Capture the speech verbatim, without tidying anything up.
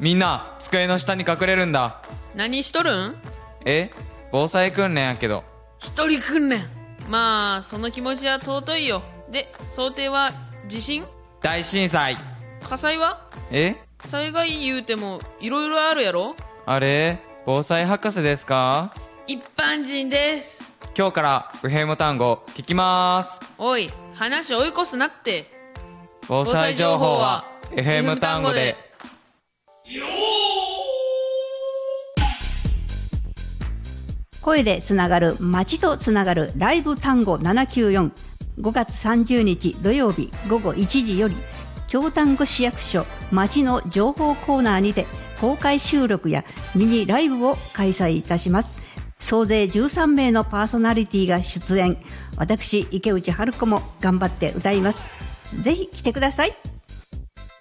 みんな机の下に隠れるんだ。 何しとるん？ え防災訓練やけど。 一人訓練。まあその気持ちは尊いよ。で想定は地震？ 大震災。 火災は？ え災害言うてもいろいろあるやろ。 あれ防災博士ですか？ 一般人です。 今日からウヘム単語聞きます。 おい話追い越すなって。 防災情報は エフエム 単語で。 声でつながる、街とつながるライブ単語ななきゅうよん。ごがつさんじゅうにち土曜日ごごいちじより京丹後市役所街の情報コーナーにて公開収録やミニライブを開催いたします。総勢じゅうさんめいのパーソナリティが出演。私池内春子も頑張って歌います。ぜひ来てください。